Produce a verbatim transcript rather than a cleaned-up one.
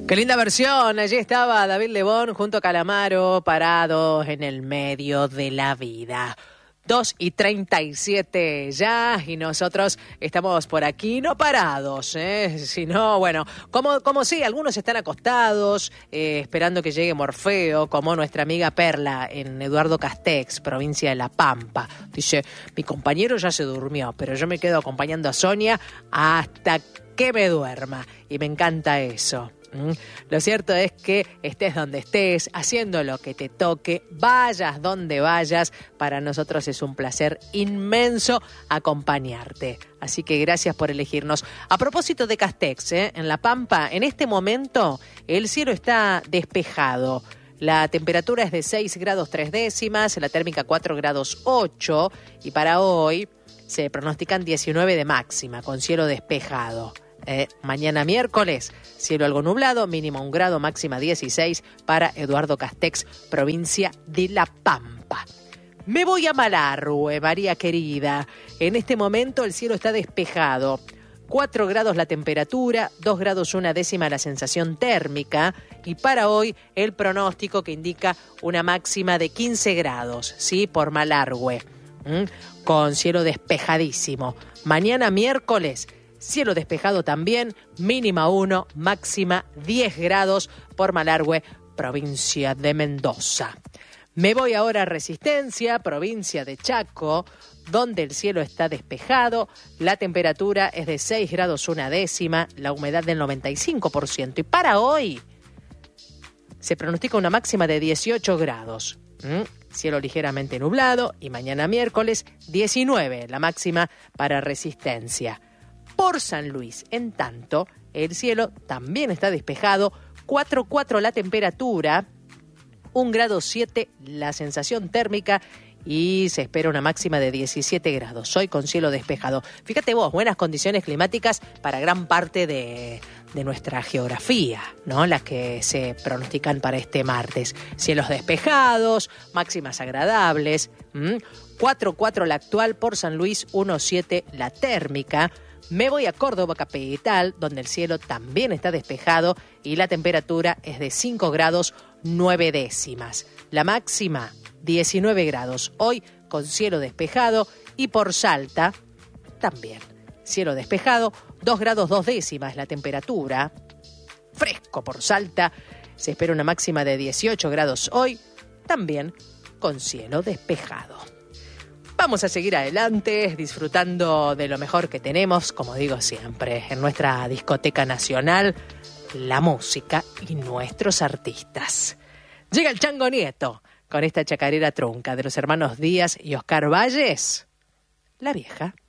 Qué linda versión. Allí estaba David Lebón junto a Calamaro, parados en el medio de la vida. dos y treinta y siete ya, y nosotros estamos por aquí, no parados, ¿eh? sino, bueno, como, como sí, algunos están acostados, eh, esperando que llegue Morfeo, como nuestra amiga Perla en Eduardo Castex, provincia de La Pampa. Dice, mi compañero ya se durmió, pero yo me quedo acompañando a Sonia hasta que me duerma, y me encanta eso. ¿Mm? Lo cierto es que estés donde estés, haciendo lo que te toque, vayas donde vayas, para nosotros es un placer inmenso acompañarte. Así que gracias por elegirnos. A propósito de Castex, ¿eh? en La Pampa, en este momento el cielo está despejado. La temperatura es de seis grados tres décimas, la térmica cuatro grados ocho, y para hoy se pronostican diecinueve de máxima, con cielo despejado. Eh, mañana miércoles, cielo algo nublado, mínimo un grado, máxima dieciséis para Eduardo Castex, provincia de La Pampa. Me voy a Malargüe, María querida. En este momento el cielo está despejado. cuatro grados la temperatura, dos grados una décima la sensación térmica, y para hoy el pronóstico que indica una máxima de quince grados, ¿sí? Por Malargüe, ¿Mm? con cielo despejadísimo. Mañana miércoles, cielo despejado también, mínima uno, máxima diez grados por Malargüe, provincia de Mendoza. Me voy ahora a Resistencia, provincia de Chaco, donde el cielo está despejado, la temperatura es de seis grados una décima, la humedad del noventa y cinco por ciento. Y para hoy se pronostica una máxima de dieciocho grados. ¿Mm? Cielo ligeramente nublado, y mañana miércoles diecinueve, la máxima para Resistencia. Por San Luis, en tanto, el cielo también está despejado, cuatro cuatro la temperatura, un grado siete la sensación térmica, y se espera una máxima de diecisiete grados, hoy con cielo despejado. Fíjate vos, buenas condiciones climáticas para gran parte de, de nuestra geografía, ¿no? Las que se pronostican para este martes. Cielos despejados, máximas agradables, ¿Mm? cuatro cuatro la actual por San Luis, uno siete la térmica. Me voy a Córdoba capital, donde el cielo también está despejado y la temperatura es de cinco grados nueve décimas. La máxima, diecinueve grados, hoy con cielo despejado, y por Salta también. Cielo despejado, dos grados dos décimas la temperatura. Fresco por Salta, se espera una máxima de dieciocho grados hoy, también con cielo despejado. Vamos a seguir adelante, disfrutando de lo mejor que tenemos, como digo siempre, en nuestra discoteca nacional, la música y nuestros artistas. Llega el Chango Nieto con esta chacarera trunca de los hermanos Díaz y Oscar Valles, La Vieja.